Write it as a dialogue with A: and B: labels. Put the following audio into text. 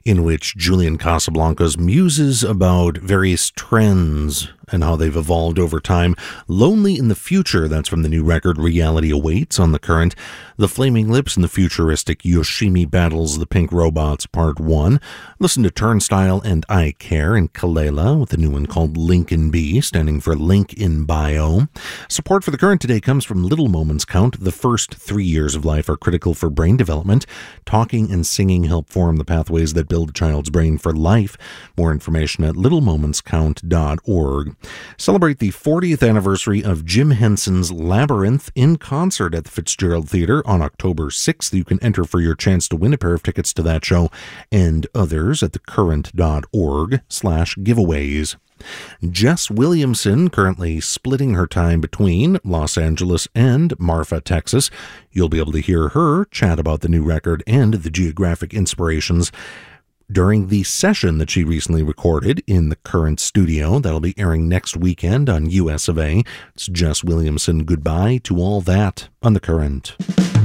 A: in which Julian Casablancas muses about various trends and how they've evolved over time. Lonely in the Future, that's from the new record Reality Awaits on The Current. The Flaming Lips and the futuristic Yoshimi Battles the Pink Robots Part 1. Listen to Turnstile and I Care and Kalela with a new one called Lincoln B, standing for Link in Bio. Support for The Current today comes from Little Moments Count. The first 3 years of life are critical for brain development. Talking and singing help form the pathways that build a child's brain for life. More information at littlemomentscount.org. Celebrate the 40th anniversary of Jim Henson's Labyrinth in concert at the Fitzgerald Theatre on October 6th. You can enter for your chance to win a pair of tickets to that show and others at thecurrent.org/giveaways. Jess Williamson currently splitting her time between Los Angeles and Marfa, Texas. You'll be able to hear her chat about the new record and the geographic inspirations during the session that she recently recorded in the Current studio. That'll be airing next weekend on US of A. It's Jess Williamson. Goodbye to all that on The Current.